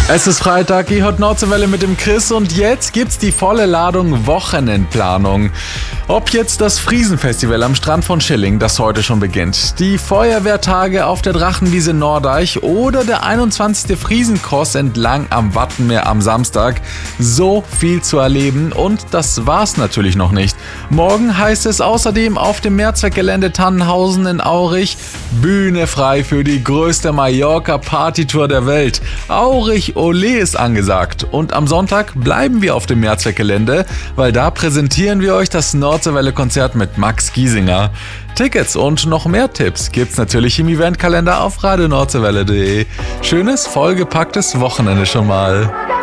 Es ist Freitag, ihr hört Nordseewelle mit dem Chris und jetzt gibt's die volle Ladung Wochenendplanung. Ob jetzt das Friesenfestival am Strand von Schilling, das heute schon beginnt, die Feuerwehrtage auf der Drachenwiese Nordeich oder der 21. Friesencross entlang am Wattenmeer am Samstag. So viel zu erleben und das war's natürlich noch nicht. Morgen heißt es außerdem auf dem Mehrzweckgelände Tannenhausen in Aurich Bühne frei für die größte Mallorca-Partytour der Welt. Aurich Olé ist angesagt und am Sonntag bleiben wir auf dem Mehrzweckgelände, weil da präsentieren wir euch das Nordseewelle-Konzert mit Max Giesinger. Tickets und noch mehr Tipps gibt's natürlich im Eventkalender auf radionordseewelle.de. Schönes, vollgepacktes Wochenende schon mal.